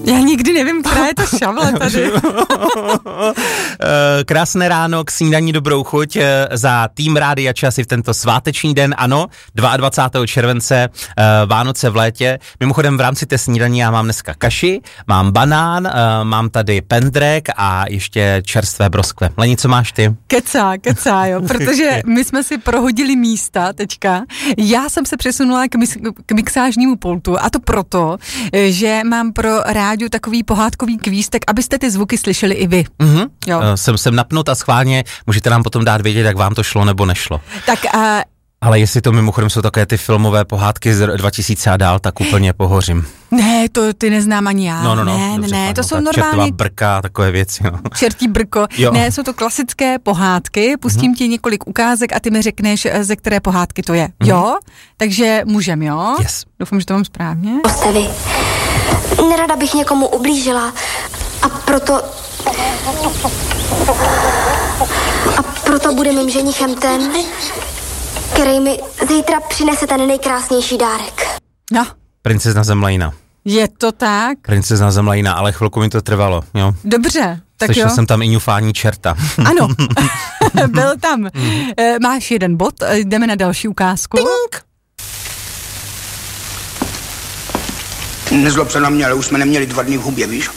Já nikdy nevím, která je to šavle tady. Krásné ráno k snídaní Dobrou chuť za tým Rádia Časy v tento sváteční den, ano, 22. července, Vánoce v létě. Mimochodem v rámci té snídaní já mám dneska kaši, mám banán, mám tady pendrek a ještě čerstvé broskve. Leni, co máš ty? Kecá, jo, protože my jsme si prohodili místa teďka. Já jsem se přesunula k mixážnímu pultu a to proto, že mám pro rádiu takový pohádkový kvístek, abyste ty zvuky slyšeli i vy. Mm-hmm. Jo. Jsem napnut a schválně můžete nám potom dát vědět, jak vám to šlo nebo nešlo. Tak ale jestli to mimochodem jsou takové ty filmové pohádky z 2000 a dál, tak úplně pohořím. Ne, to ty neznám ani já. Ne, to jsou normálně... Čertová brka, takové věci. No. Čertí brko. Jo. Ne, jsou to klasické pohádky, pustím ti několik ukázek a ty mi řekneš, ze které pohádky to je. Jo? Takže můžem, jo? Yes. Doufám, že to mám správně. Postavy. Nerada bych někomu ublížila a proto bude mým ženichem ten, který mi zítra přinese ten nejkrásnější dárek. No. Princezna Zemlejna. Je to tak? Princezna Zemlejna, ale chvilku mi to trvalo, jo. Dobře, tak Slyšel jo. jsem tam i ňufání čerta. Ano, byl tam. Máš jeden bod, jdeme na další ukázku. Tink. Nezlob se na mě, ale už jsme neměli 2 dny v hubě, víš?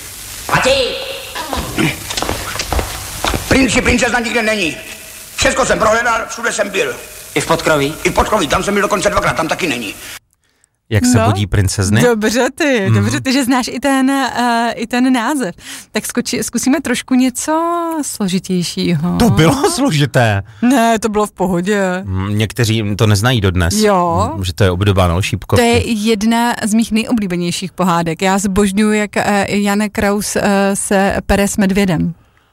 Princi, princezna nikde není. Všechno jsem prohledal, všude jsem byl. I v Podkroví? I v Podkroví, tam jsem byl dokonce 2krát, tam taky není. Jak se budí princezny? Dobře ty, že znáš i ten název. Tak zkusíme trošku něco složitějšího. To bylo složité. Ne, to bylo v pohodě. Někteří to neznají dodnes. Jo. Že to je obdoba na Šípkovky. To je jedna z mých nejoblíbenějších pohádek. Já zbožňuji, jak Jan Kraus se pere s medvědem.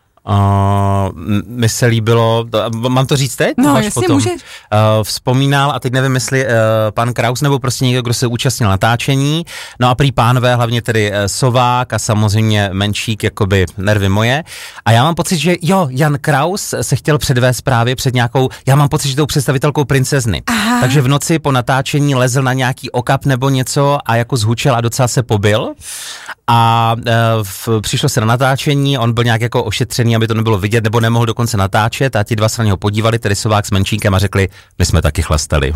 Mi se líbilo, mám to říct teď? No, jasně, můžeš. Vzpomínal, a teď nevím, jestli pan Kraus nebo prostě někdo, kdo se účastnil natáčení, no a prý pánové, hlavně tedy Sovák a samozřejmě Menšík, jakoby nervy moje. A já mám pocit, že Jan Kraus se chtěl předvést právě před nějakou, já mám pocit, že tou představitelkou princezny. Aha. Takže v noci po natáčení lezl na nějaký okap nebo něco a jako zhučel a docela se pobil. A přišlo se na natáčení, on byl nějak jako ošetřený, aby to nebylo vidět, nebo nemohl dokonce natáčet a ti dva se na něho podívali, tedy Sovák s Menšíkem a řekli, my jsme taky chlastali.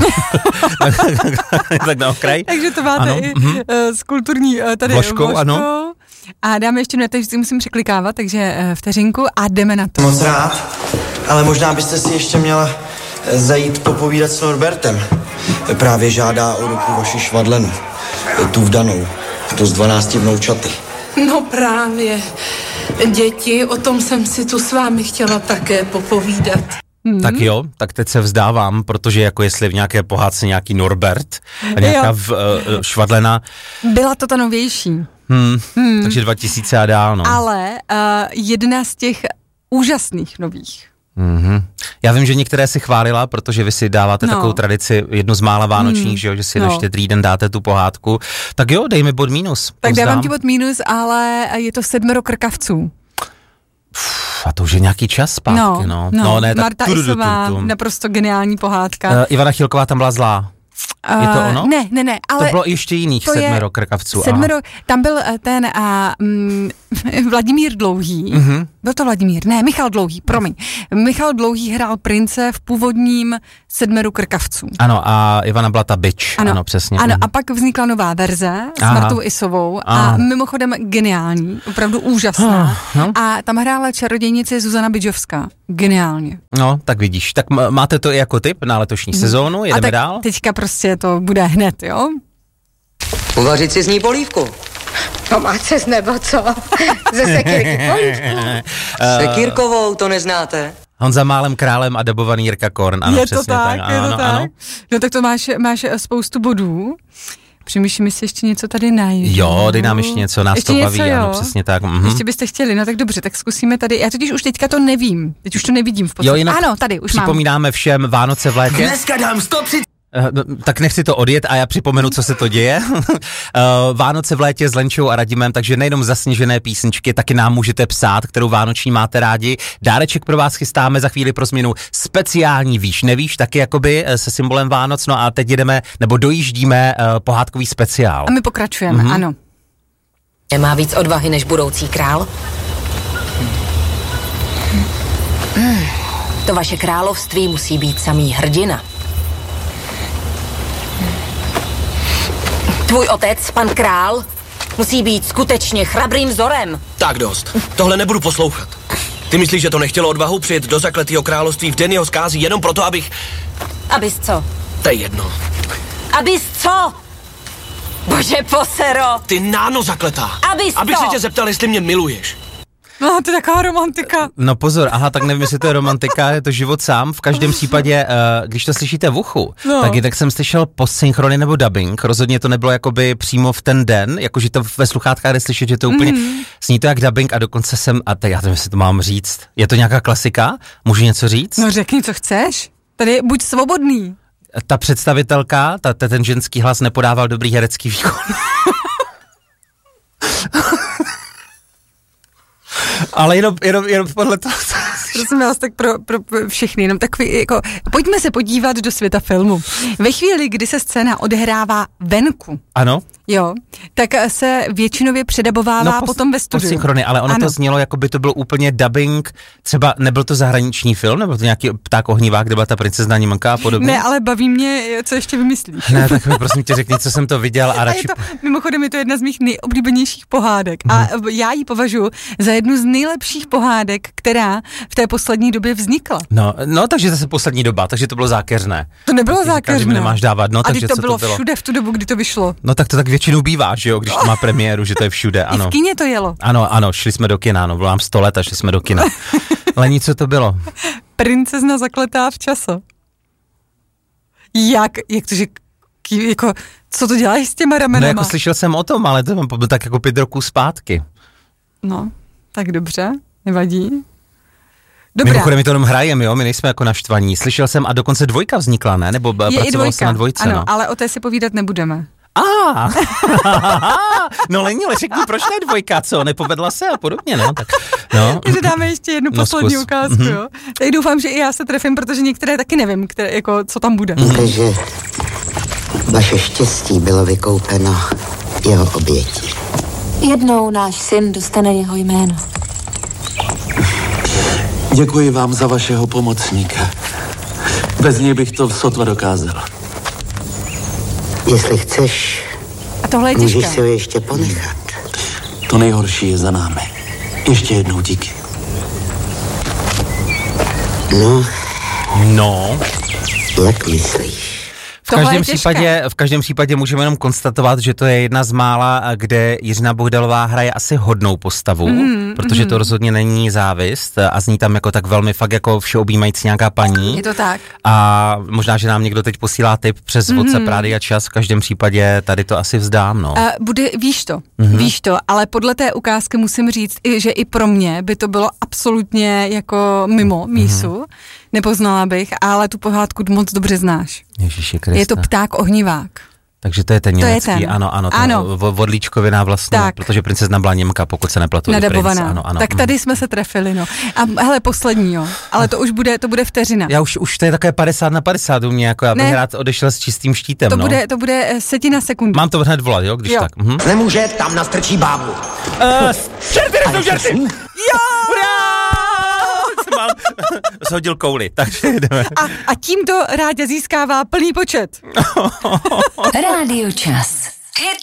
Tak na okraj. Takže to máte i z kulturní tady vložkou, ano. A dáme ještě, teď musím překlikávat, takže vteřinku a jdeme na to. Moc rád, ale možná byste si ještě měla zajít popovídat s Norbertem. Právě žádá o ruku vaši švadlenu, tu vdanou. To z 12 vnoučaty. No právě. Děti, o tom jsem si tu s vámi chtěla také popovídat. Tak jo, tak teď se vzdávám, protože jako jestli v nějaké pohádce nějaký Norbert a nějaká švadlena. Byla to ta novější. Takže 2000 a dál, no. Ale jedna z těch úžasných nových. Mm-hmm. Já vím, že některé si chválila, protože vy si dáváte takovou tradici, jednu z mála vánočních, že si na Štědrý den dáte tu pohádku. Tak jo, dej mi bod mínus. Tak dávám ti bod mínus, ale je to 7 krkavců. A to už je nějaký čas zpátky, no. Ne, tak Marta Isová, naprosto geniální pohádka. Ivana Chilková tam byla zlá. Je to ono? Ne, ale... To bylo ještě jiných 7 krkavců. Tam byl ten Vladimír Dlouhý. Byl to Vladimír? Ne, Michal Dlouhý, promiň. Michal Dlouhý hrál prince v původním 7 krkavců. Ano, a Ivana byla ta bitch. Ano, přesně. Ano, a pak vznikla nová verze s Martou Isovou a mimochodem geniální, opravdu úžasná. A tam hrála čarodějnice Zuzana Bidžovská. Geniálně. No, tak vidíš. Tak máte to i jako tip na letošní sezónu, jedeme dál? Teďka prostě to bude hned, jo? Uvařit si z ní polívku. No máte z nebo co? Ze sekírky polívku. Sekírkovou, to neznáte? Honza Málem králem a dabovaný Jirka Korn. Ano, je přesně to tak. Ano. No tak to máš spoustu bodů. Přemýšlím, jestli ještě něco tady najdu. Jo, dej nám ještě něco, nás ještě to baví, něco, ano, přesně tak. Ještě byste chtěli, no tak dobře, tak zkusíme tady, já totiž už teďka to nevím, teď už to nevidím v podstatě. Ano, tady už připomínáme všem Vánoce v létě. Dneska dám 130. Tak nechci to odjet a já připomenu, co se to děje. Vánoce v létě s Lenčou a Radimem, takže nejenom zasněžené písničky, taky nám můžete psát, kterou vánoční máte rádi. Dáreček pro vás chystáme za chvíli pro změnu speciální víš, nevíš, taky jakoby se symbolem Vánoc, no a teď jedeme, nebo dojíždíme pohádkový speciál. A my pokračujeme, ano. Nemá víc odvahy než budoucí král? To vaše království musí být samý hrdina. Tvůj otec, pan král, musí být skutečně chrabrým vzorem. Tak dost. Tohle nebudu poslouchat. Ty myslíš, že to nechtělo odvahu přijet do zakletého království v den jeho zkází jenom proto, abych... Abys co? To je jedno. Abys co? Bože, posero! Ty náno zakletá. Abych se tě zeptal, jestli mě miluješ. No, to je taková romantika. No pozor, aha, tak nevím, jestli to je romantika, je to život sám. V každém případě, když to slyšíte v uchu, tak jsem slyšel postsynchronii nebo dubbing. Rozhodně to nebylo jakoby přímo v ten den, jakože to ve sluchátkách jde slyšet, že to úplně zní to jak dubbing a dokonce já nevím, jestli to mám říct. Je to nějaká klasika? Můžu něco říct? No řekni, co chceš. Tady buď svobodný. Ta představitelka, ten ženský hlas nepodával dobrý herecký výkon. Ale jenom podle toho. Prosím vás, tak pro všechny, jenom takový, jako, pojďme se podívat do světa filmu. Ve chvíli, kdy se scéna odehrává venku. Ano. Jo, tak se většinově předabovává potom ve studiu. Synchrony, ale ono to znělo, jako by to byl úplně dubbing, třeba nebyl to zahraniční film, nebo to nějaký Pták ohnivák, kde byla ta princezna Němka a podobně? Ne, ale baví mě, co ještě vymyslíš. Ne, tak mi prosím tě řekni, co jsem to viděl a radši... Mimochodem je to jedna z mých nejoblíbenějších pohádek a já ji považuji za jednu z nejlepších pohádek, která v té poslední době vznikla. No, takže zase poslední doba, takže to bylo zákeřné. To nebylo zákeřné. Nemáš dávat, no, a takže to bylo všude v tu dobu, kdy to vyšlo. No tak to tak většinou bývá, že jo, když to má premiéru, že to je všude, ano. I v kině to jelo. Ano, šli jsme do kina, bylo nám 100 let a šli jsme do kina. Lení, co to bylo? Princezna zakletá v čase. Jak to, že jako, co to děláš s těma ramenama? No jako slyšel jsem o tom, ale to mám tak jako 5 roků zpátky. No, tak dobře, nevadí. Dobrá. Mimochodem my to jenom hrajeme, jo, my nejsme jako naštvaní. Slyšel jsem a dokonce 2 vznikla, ne? Nebo pracoval se na 2, ano, no. ale o té si povídat nebudeme. No Lení, ale řekni, proč ne 2, co? Nepovedla se a podobně, no. Tak, no. Takže dáme ještě jednu poslední ukázku, jo. Tak doufám, že i já se trefím, protože některé taky nevím, jako, co tam bude. Takže vaše štěstí bylo vykoupeno jeho obětí. Jednou náš syn dostane jeho jméno. Děkuji vám za vašeho pomocníka. Bez něj bych to sotva dokázal. Jestli chceš, a tohle je můžeš si ho ještě ponechat. To nejhorší je za námi. Ještě jednou díky. No. Jak myslíš? V každém případě můžeme jenom konstatovat, že to je jedna z mála, kde Jiřina Bohdalová hraje asi hodnou postavu, protože to rozhodně není závist a zní tam jako tak velmi fakt jako všeobjímající nějaká paní. Je to tak. A možná, že nám někdo teď posílá tip přes WhatsApp Rádia Čas, v každém případě tady to asi vzdám, no. Víš to, ale podle té ukázky musím říct, že i pro mě by to bylo absolutně jako mimo mísu, nepoznala bych, ale tu pohádku moc dobře znáš. Ježiši Kriste. Je to Pták ohnivák. Takže to je ten německý, ano. Vodlíčkovina vlastně, tak. Protože princezna byla Němka, pokud se nepletu. Nadabovaná. Ano. Tak tady jsme se trefili, no. A hele, poslední, jo. Ale to už bude vteřina. Já už to je také 50/50 u mě, jako já bych rád odešel s čistým štítem, to bude setina sekundy. Mám to hned volat, jo, když tak. Nemůže, tam nastrčí bábu. Žerty, nejsou žerty! Jo! Zhodil kouli, takže jdeme. A tímto Ráďa získává plný počet. Rádio Čas. Hit